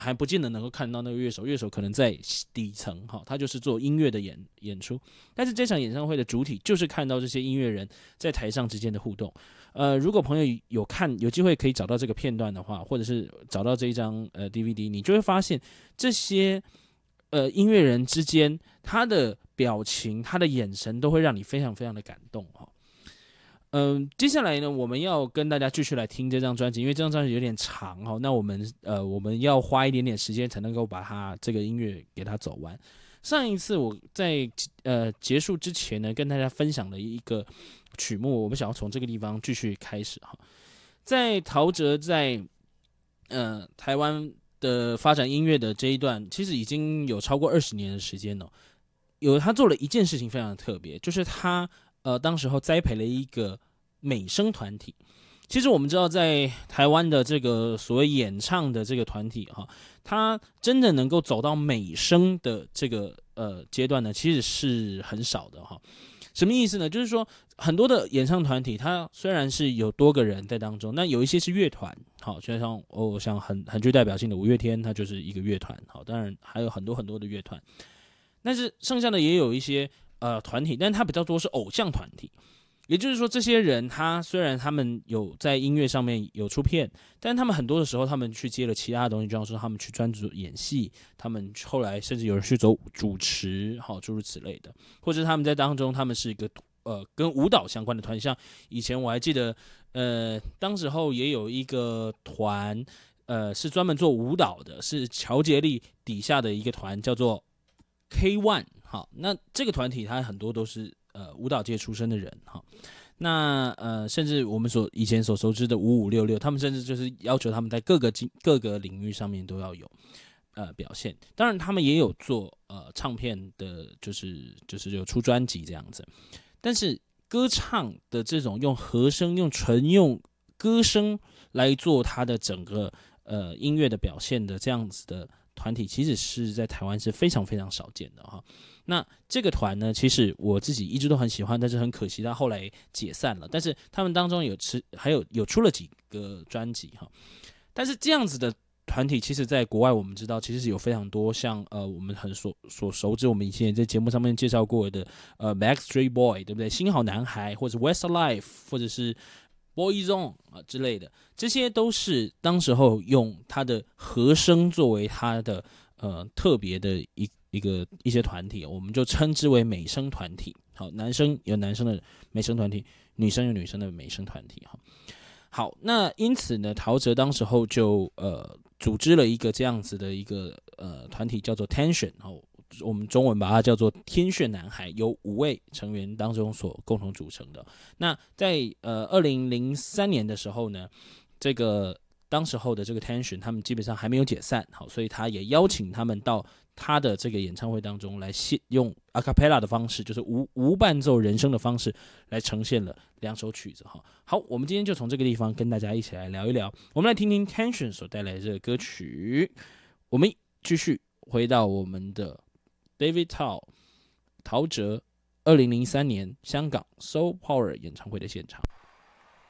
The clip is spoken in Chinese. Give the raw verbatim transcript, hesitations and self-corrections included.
还不见得能够看到那个乐手，乐手可能在底层哈，他就是做音乐的演演出。但是这场演唱会的主体就是看到这些音乐人在台上之间的互动。呃，如果朋友有看有机会可以找到这个片段的话，或者是找到这一张呃 D V D， 你就会发现这些呃音乐人之间他的表情、他的眼神都会让你非常非常的感动哈。嗯，接下来呢，我们要跟大家继续来听这张专辑，因为这张专辑有点长哈，那我们呃我们要花一点点时间才能够把它这个音乐给它走完。上一次我在呃结束之前呢，跟大家分享的一个曲目，我们想要从这个地方继续开始哈。在陶喆在呃台湾的发展音乐的这一段，其实已经有超过二十年的时间了。有他做了一件事情非常的特别，就是他呃当时候栽培了一个美声团体。其实我们知道，在台湾的这个所谓演唱的这个团体哈，他真的能够走到美声的这个呃阶段呢，其实是很少的哈。什么意思呢？就是说很多的演唱团体，它虽然是有多个人在当中，那有一些是乐团，好，就像哦，像很很具代表性的五月天，它就是一个乐团，好，当然还有很多很多的乐团。但是剩下的也有一些呃团体，但它比较多是偶像团体，也就是说，这些人他虽然他们有在音乐上面有出片，但他们很多的时候他们去接了其他的东西，就像说他们去专注演戏，他们后来甚至有人去走主持，好诸如此类的，或者他们在当中他们是一个呃跟舞蹈相关的团，像以前我还记得，呃，当时候也有一个团，呃，是专门做舞蹈的，是乔杰利底下的一个团，叫做K ONE， 好，那这个团体它很多都是呃舞蹈界出身的人哈，那呃甚至我们所以前所熟知的五五六六，他们甚至就是要求他们在各个各个领域上面都要有呃表现，当然他们也有做呃唱片的，就是就是有出专辑这样子，但是歌唱的这种用和声用纯用歌声来做它的整个呃音乐的表现的这样子的团体，其实是在台湾是非常非常少见的哈。那这个团呢，其实我自己一直都很喜欢，但是很可惜，他后来解散了。但是他们当中有吃，还有有出了几个专辑哈。但是这样子的团体，其实在国外我们知道，其实是有非常多像呃我们很所所熟知，我们以前也在节目上面介绍过的呃 Backstreet Boy， 对不对？新好男孩，或者 Westlife， 或者是Boyzone 啊之类的，这些都是当时候用他的和声作为他的呃特别的一一个一些团体，我们就称之为美声团体。好，男生有男生的美声团体，女生有女生的美声团体。哈，好，那因此呢，陶喆当时候就呃组织了一个这样子的一个呃团体，叫做 Tension， 好。我们中文把它叫做天选男孩，由五位成员当中所共同组成的。那在呃二零零三年的时候呢，这个当时候的这个 Tension 他们基本上还没有解散，好，所以他也邀请他们到他的这个演唱会当中来用 a cappella 的方式，就是无无伴奏人声的方式来呈现了两首曲子哈。好，我们今天就从这个地方跟大家一起来聊一聊，我们来听听 Tension 所带来的这个歌曲。我们继续回到我们的David Tao 陶喆二零零三年香港 Soul Power 演唱会的现场。